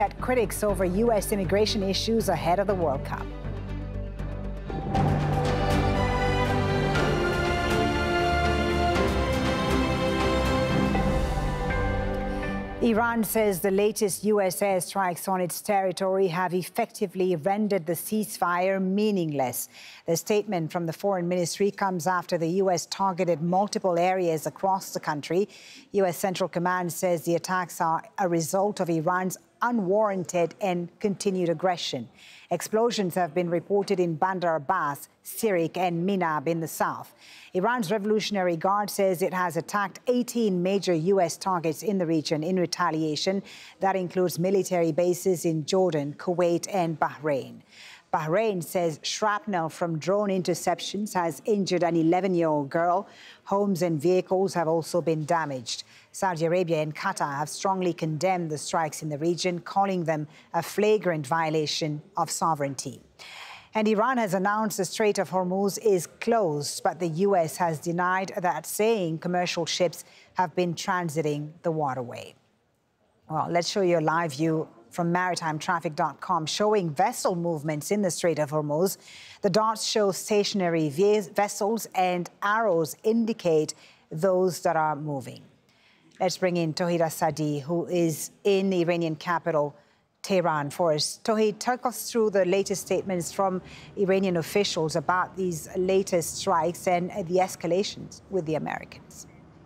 At critics over U.S. immigration issues ahead of the World Cup. Iran says the latest U.S. airstrikes on its territory have effectively rendered the ceasefire meaningless. The statement from the Foreign Ministry comes after the U.S. targeted multiple areas across the country. U.S. Central Command says the attacks are a result of Iran's unwarranted and continued aggression. Explosions have been reported in Bandar Abbas, Sirik and Minab in the south. Iran's Revolutionary Guard says it has attacked 18 major U.S. targets in the region in retaliation. That includes military bases in Jordan, Kuwait and Bahrain. Bahrain says shrapnel from drone interceptions has injured an 11-year-old girl. Homes and vehicles have also been damaged. Saudi Arabia and Qatar have strongly condemned the strikes in the region, calling them a flagrant violation of sovereignty. And Iran has announced the Strait of Hormuz is closed, but the U.S. has denied that, saying commercial ships have been transiting the waterway. Well, let's show you a live view from maritimetraffic.com showing vessel movements in the Strait of Hormuz. The dots show stationary vessels and arrows indicate those that are moving. Let's bring in Tauhid Asadi, who is in the Iranian capital, Tehran, for us. Tauhid, talk us through the latest statements from Iranian officials about these latest strikes and the escalations with the Americans.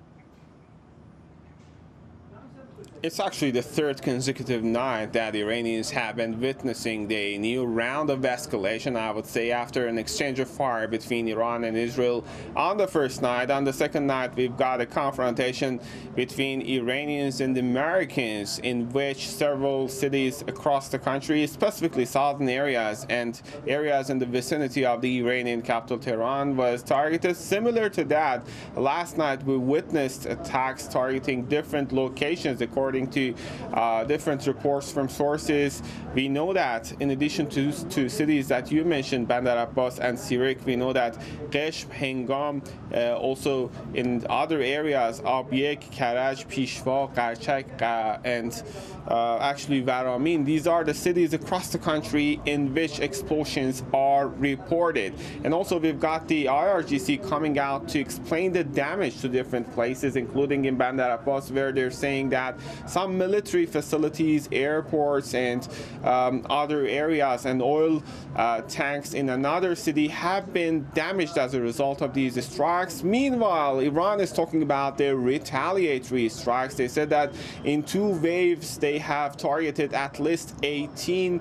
It's actually the third consecutive night that the Iranians have been witnessing the new round of escalation, I would say, after an exchange of fire between Iran and Israel on the first night. On the second night, we've got a confrontation between Iranians and Americans in which several cities across the country, specifically southern areas and areas in the vicinity of the Iranian capital, Tehran, was targeted. Similar to that, last night we witnessed attacks targeting different locations according to different reports from sources. We know that in addition to cities that you mentioned, Bandar Abbas and Sirik, we know that Qeshm, Hengam, also in other areas, Abyek, Karaj, Pishwa, Qarchak, and actually Varamin. These are the cities across the country in which explosions are reported. And also we've got the IRGC coming out to explain the damage to different places, including in Bandar Abbas, where they're saying that some military facilities, airports, and other areas and oil tanks in another city have been damaged as a result of these strikes. Meanwhile, Iran is talking about their retaliatory strikes. They said that in 2 waves they have targeted at least 18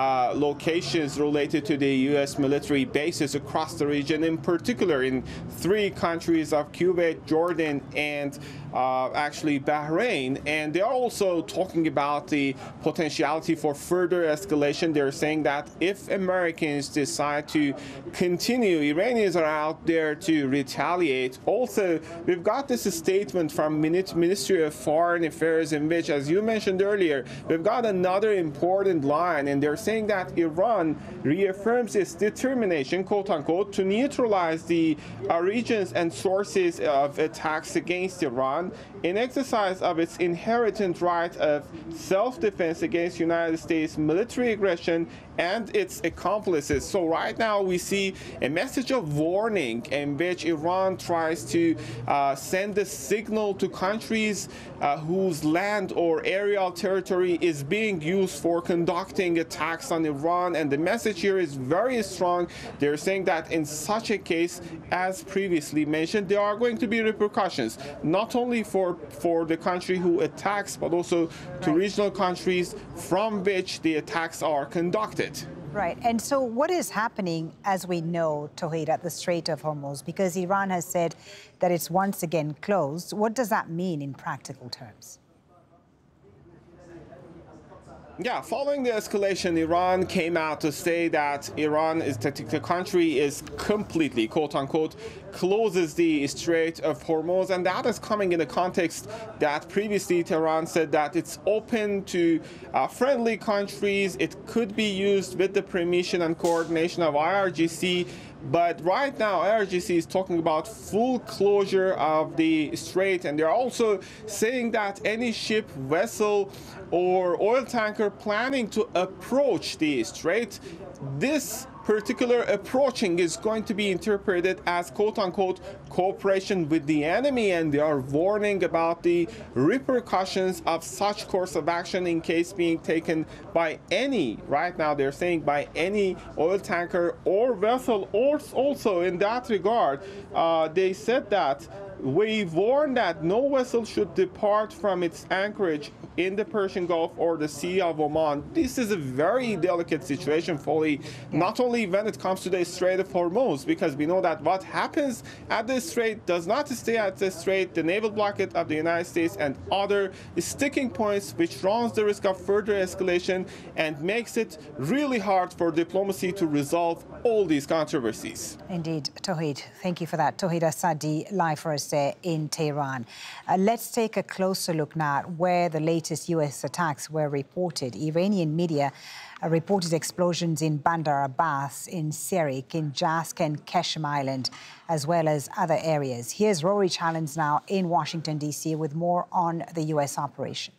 locations related to the U.S. military bases across the region, in particular in 3 countries of Kuwait, Jordan, and actually Bahrain. And they are also talking about the potentiality for further escalation. They're saying that if Americans decide to continue, Iranians are out there to retaliate. Also, we've got this statement from Ministry of Foreign Affairs in which, as you mentioned earlier, we've got another important line, and they're saying that Iran reaffirms its determination, quote unquote, to neutralize the regions and sources of attacks against Iran in exercise of its inherent right of self-defense against United States military aggression and its accomplices. So right now we see a message of warning in which Iran tries to send a signal to countries whose land or aerial territory is being used for conducting attacks on Iran. And the message here is very strong. They're saying that in such a case, as previously mentioned, there are going to be repercussions, not only for the country who attacks, but also to regional countries from which the attacks are conducted. Right. And so what is happening, as we know, Tauhid, at the Strait of Hormuz? Because Iran has said that it's once again closed. What does that mean in practical terms? Yeah, following the escalation, Iran came out to say that the country is completely, quote unquote, closes the Strait of Hormuz, and that is coming in a context that previously Tehran said that it's open to friendly countries. It could be used with the permission and coordination of IRGC. But right now, IRGC is talking about full closure of the strait, and they're also saying that any ship, vessel, or oil tanker planning to approach the strait, this particular approaching is going to be interpreted as quote-unquote cooperation with the enemy, and they are warning about the repercussions of such course of action in case being taken by any, right now they're saying by any oil tanker or vessel. Or also in that regard, they said that we warn that no vessel should depart from its anchorage in the Persian Gulf or the Sea of Oman. This is a very delicate situation, Folly, not only when it comes to the Strait of Hormuz, because we know that what happens at the strait does not stay at the strait. The naval blockade of the United States and other sticking points, which runs the risk of further escalation and makes it really hard for diplomacy to resolve all these controversies. Indeed, Tauhid, thank you for that. Tauhid Asadi, live for us there in Tehran. Let's take a closer look now at where the latest U.S. attacks were reported. Iranian media reported explosions in Bandar Abbas, in Sirik, in Jask and Keshem Island, as well as other areas. Here's Rory Challens now in Washington, D.C. with more on the U.S. operation.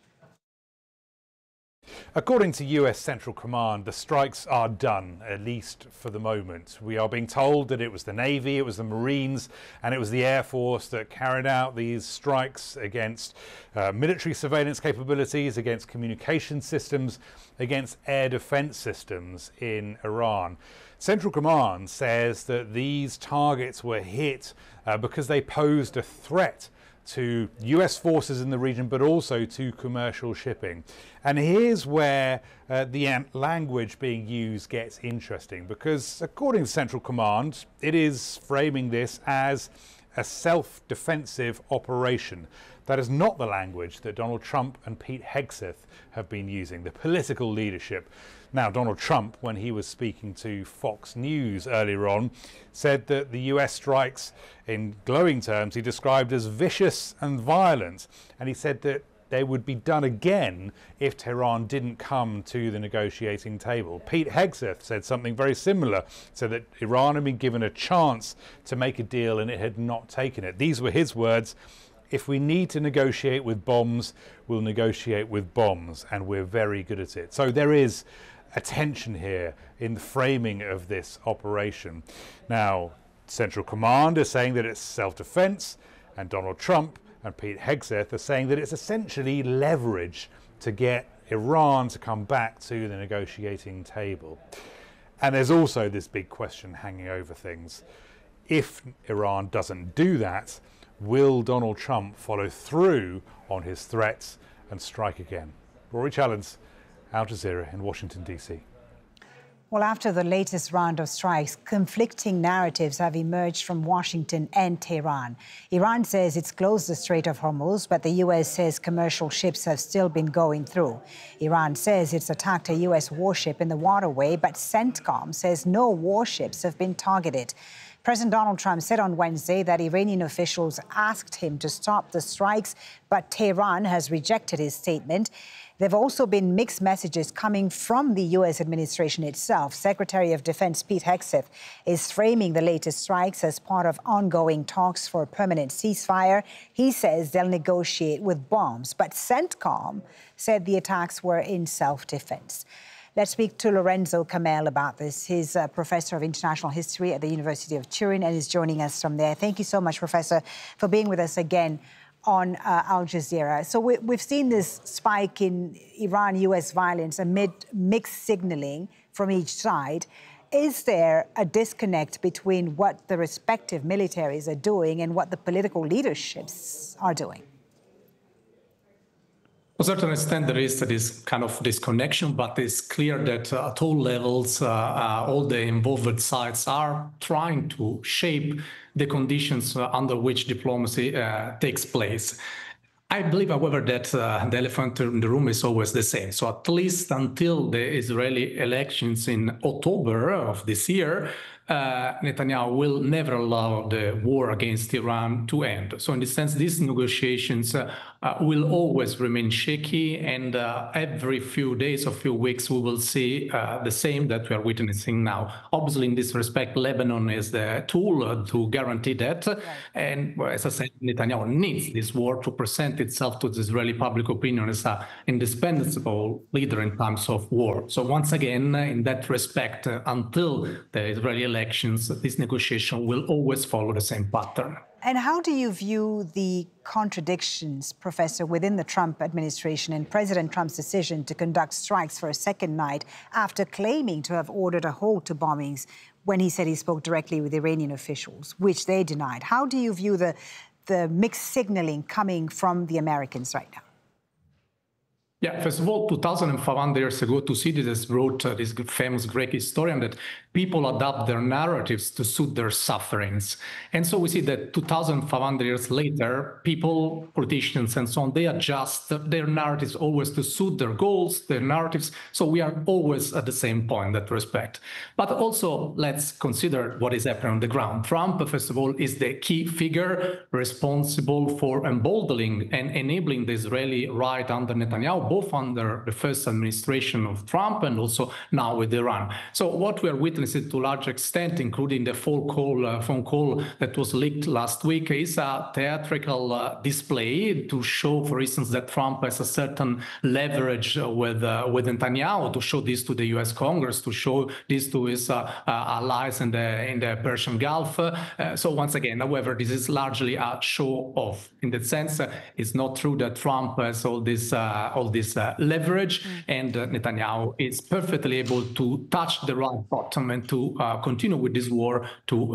According to US Central Command, the strikes are done, at least for the moment. We are being told that it was the Navy, it was the Marines, and it was the Air Force that carried out these strikes against military surveillance capabilities, against communication systems, against air defense systems in Iran. Central Command says that these targets were hit because they posed a threat to US forces in the region, but also to commercial shipping. And here's where the language being used gets interesting, because according to Central Command, it is framing this as a self-defensive operation. That is not the language that Donald Trump and Pete Hegseth have been using, the political leadership. Now, Donald Trump, when he was speaking to Fox News earlier on, said that the US strikes, in glowing terms, he described as vicious and violent. And he said that they would be done again if Tehran didn't come to the negotiating table. Pete Hegseth said something very similar, said that Iran had been given a chance to make a deal and it had not taken it. These were his words. If we need to negotiate with bombs, we'll negotiate with bombs, and we're very good at it. So there is a tension here in the framing of this operation. Now, Central Command is saying that it's self-defense, and Donald Trump and Pete Hegseth are saying that it's essentially leverage to get Iran to come back to the negotiating table. And there's also this big question hanging over things. If Iran doesn't do that, will Donald Trump follow through on his threats and strike again? Rory Challens, Al Jazeera in Washington, D.C. Well, after the latest round of strikes, conflicting narratives have emerged from Washington and Tehran. Iran says it's closed the Strait of Hormuz, but the U.S. says commercial ships have still been going through. Iran says it's attacked a U.S. warship in the waterway, but CENTCOM says no warships have been targeted. President Donald Trump said on Wednesday that Iranian officials asked him to stop the strikes, but Tehran has rejected his statement. There have also been mixed messages coming from the U.S. administration itself. Secretary of Defense Pete Hegseth is framing the latest strikes as part of ongoing talks for a permanent ceasefire. He says they'll negotiate with bombs, but CENTCOM said the attacks were in self-defense. Let's speak to Lorenzo Kamel about this. He's a professor of international history at the University of Turin and is joining us from there. Thank you so much, Professor, for being with us again on Al Jazeera. So we've seen this spike in Iran-US violence amid mixed signaling from each side. Is there a disconnect between what the respective militaries are doing and what the political leaderships are doing? To a certain extent, there is this kind of disconnection, but it's clear that at all levels, all the involved sides are trying to shape the conditions under which diplomacy takes place. I believe, however, that the elephant in the room is always the same. So at least until the Israeli elections in October of this year, Netanyahu will never allow the war against Iran to end. So in this sense, these negotiations will always remain shaky, and every few days or few weeks we will see the same that we are witnessing now. Obviously, in this respect, Lebanon is the tool to guarantee that. Right. And as I said, Netanyahu needs this war to present itself to the Israeli public opinion as an indispensable leader in times of war. So once again, in that respect, until the Israeli elections, this negotiation will always follow the same pattern. And how do you view the contradictions, Professor, within the Trump administration and President Trump's decision to conduct strikes for a second night after claiming to have ordered a halt to bombings when he said he spoke directly with Iranian officials, which they denied? How do you view the mixed signaling coming from the Americans right now? Yeah, first of all, 2,500 years ago, Thucydides wrote this famous Greek historian that people adapt their narratives to suit their sufferings. And so we see that 2,500 years later, people, politicians, and so on, they adjust their narratives always to suit their goals, their narratives. So we are always at the same point in that respect. But also, let's consider what is happening on the ground. Trump, first of all, is the key figure responsible for emboldening and enabling the Israeli right under Netanyahu, both under the first administration of Trump and also now with Iran. So what we are witnessing to a large extent, including the phone call that was leaked last week, is a theatrical display to show, for instance, that Trump has a certain leverage with Netanyahu, to show this to the U.S. Congress, to show this to his allies in the Persian Gulf. So once again, however, this is largely a show off. In that sense, it's not true that Trump has all this leverage, and Netanyahu is perfectly able to touch the right bottom and to continue with this war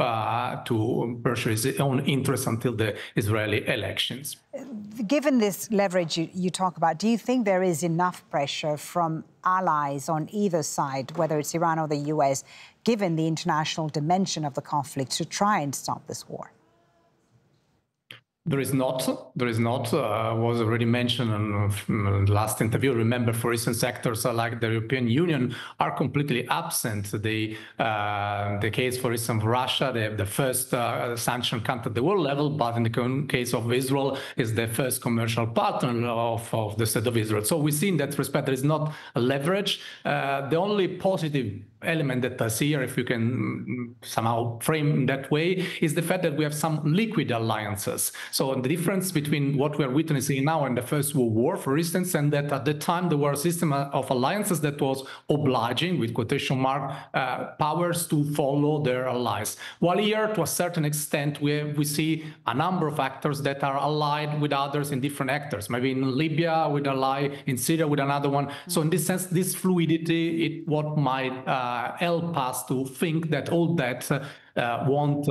to pursue his own interests until the Israeli elections. Given this leverage you talk about, do you think there is enough pressure from allies on either side, whether it's Iran or the U.S., given the international dimension of the conflict, to try and stop this war? There is not. Was already mentioned in the last interview. Remember, for instance, sectors like the European Union are completely absent. The case, for instance, of Russia, they have the first sanction country at the world level, but in the case of Israel, is the first commercial partner of the State of Israel. So we see in that respect there is not a leverage. The only positive element that I see here, if you can somehow frame that way, is the fact that we have some liquid alliances. So the difference between what we are witnessing now and the First World War, for instance, and that at the time there were a system of alliances that was obliging, with quotation mark, powers to follow their allies. While here, to a certain extent, we see a number of actors that are allied with others in different actors. Maybe in Libya with an ally, in Syria with another one. So in this sense, this fluidity, what might help us to think that all that won't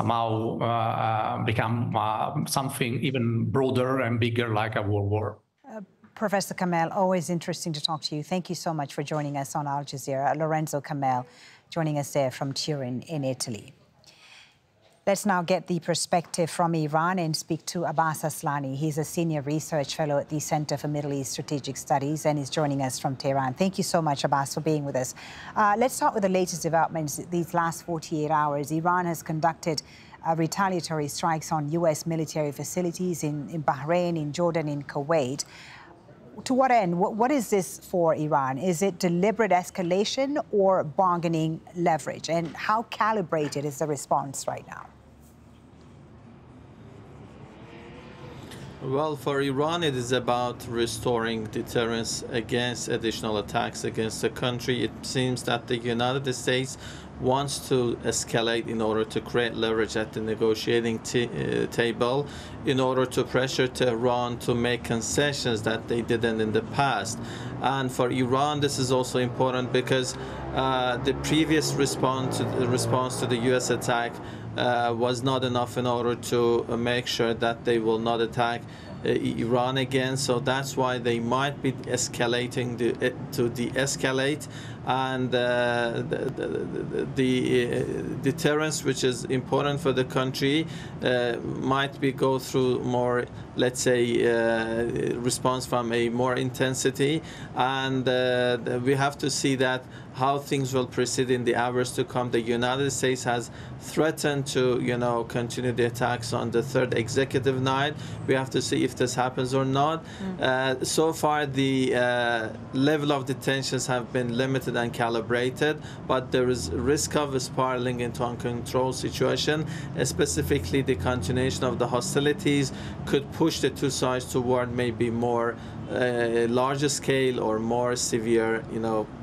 somehow become something even broader and bigger like a world war. Professor Kamel, always interesting to talk to you. Thank you so much for joining us on Al Jazeera. Lorenzo Kamel joining us there from Turin in Italy. Let's now get the perspective from Iran and speak to Abbas Aslani. He's a senior research fellow at the Center for Middle East Strategic Studies and is joining us from Tehran. Thank you so much, Abbas, for being with us. Let's start with the latest developments these last 48 hours. Iran has conducted retaliatory strikes on U.S. military facilities in Bahrain, in Jordan, in Kuwait. To what end? What is this for Iran? Is it deliberate escalation or bargaining leverage? And how calibrated is the response right now? Well, for Iran, it is about restoring deterrence against additional attacks against the country. It seems that the United States wants to escalate in order to create leverage at the negotiating table, in order to pressure Tehran to make concessions that they didn't in the past. And for Iran, this is also important because the previous response to the U.S. attack was not enough in order to make sure that they will not attack Iran again. So that's why they might be escalating to de-escalate, and the deterrence, which is important for the country, might be go through more let's say, response from a more intensity, and we have to see that how things will proceed in the hours to come. The United States has threatened to, continue the attacks on the third executive night. We have to see if this happens or not. So far, the level of the tensions have been limited and calibrated, but there is risk of spiraling into uncontrolled situation. Specifically, the continuation of the hostilities could push the two sides toward maybe more larger scale or more severe,